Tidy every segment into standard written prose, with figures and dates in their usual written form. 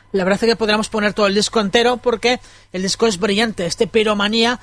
La verdad es que podríamos poner todo el disco entero porque el disco es brillante. Este Pyromania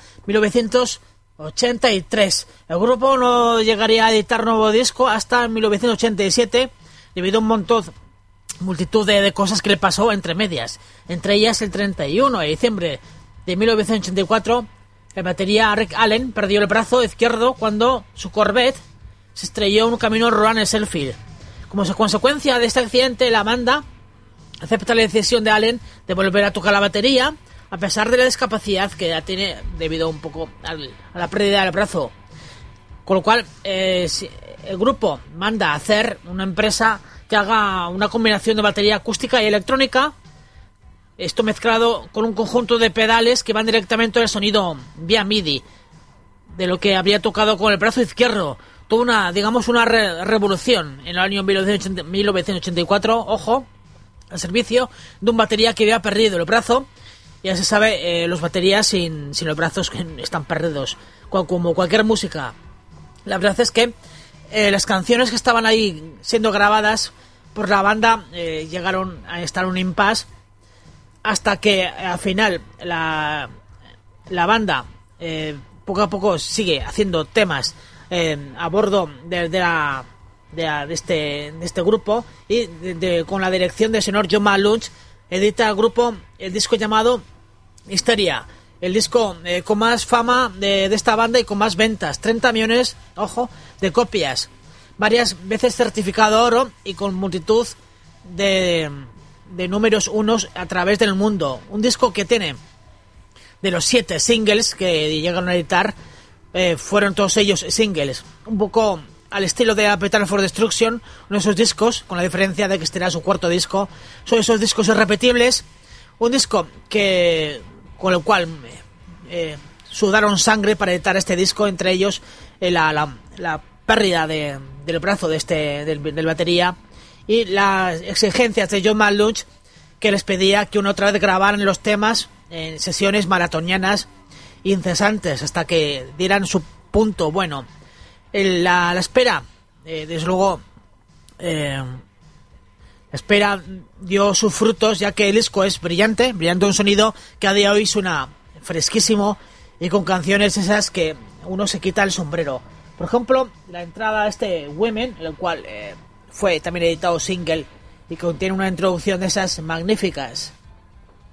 1983. El grupo no llegaría a editar nuevo disco hasta 1987 debido a multitud de cosas que le pasó entre medias. Entre ellas, el 31 de diciembre de 1984, el batería Rick Allen perdió el brazo izquierdo cuando su Corvette se estrelló en un camino rural en Sheffield. Como consecuencia de este accidente, la banda acepta la decisión de Allen de volver a tocar la batería, a pesar de la discapacidad que ya tiene debido un poco a la pérdida del brazo. Con lo cual, el grupo manda a hacer una empresa que haga una combinación de batería acústica y electrónica, esto mezclado con un conjunto de pedales que van directamente al sonido vía MIDI, de lo que había tocado con el brazo izquierdo. Toda una, digamos, una revolución en el año 1984, ojo, al servicio de un batería que había perdido el brazo. Ya se sabe, los baterías sin los brazos están perdidos, como cualquier música. La verdad es que las canciones que estaban ahí siendo grabadas por la banda llegaron a estar en un impasse hasta que al final la banda poco a poco sigue haciendo temas a bordo de este grupo y con la dirección del señor John Malunch edita el grupo el disco llamado Hysteria, el disco con más fama de esta banda y con más ventas, 30 millones, ojo, de copias, varias veces certificado oro y con multitud de números unos a través del mundo. Un disco que tiene, de los 7 singles que llegaron a editar, fueron todos ellos singles, un poco al estilo de Appetite for Destruction, uno de esos discos, con la diferencia de que este era su cuarto disco. Son esos discos irrepetibles, un disco con el cual sudaron sangre para editar este disco, entre ellos la pérdida del brazo del batería y las exigencias de John Malunch, que les pedía que una otra vez grabaran los temas en sesiones maratonianas incesantes hasta que dieran su punto bueno. La espera, desde luego, la espera dio sus frutos, ya que el disco es brillante, un sonido que a día de hoy suena fresquísimo y con canciones esas que uno se quita el sombrero. Por ejemplo, la entrada a este Women, el cual fue también editado single y contiene una introducción de esas magníficas.